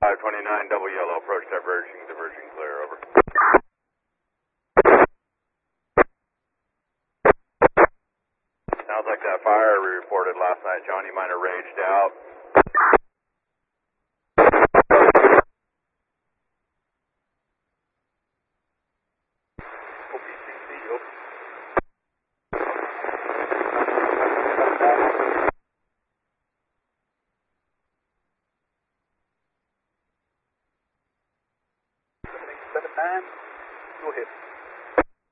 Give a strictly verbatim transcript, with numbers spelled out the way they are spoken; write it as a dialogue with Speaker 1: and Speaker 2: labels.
Speaker 1: five twenty-nine, double yellow, approach diverging, diverging clear, over. Sounds like that fire we reported last night, Johnny Miner raged out.